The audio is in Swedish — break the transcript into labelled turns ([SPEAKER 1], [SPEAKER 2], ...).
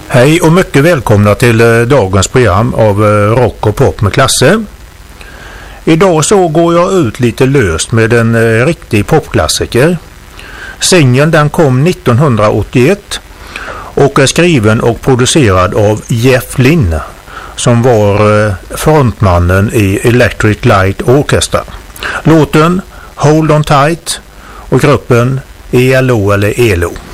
[SPEAKER 1] Hej och mycket välkomna till dagens program av Rock och Pop med Klasse. Idag så går jag ut lite löst med en riktig popklassiker. Singeln den kom 1981 och är skriven och producerad av Jeff Lynne som var frontmannen i Electric Light Orchestra. Låten Hold On Tight och gruppen ELO eller ELO.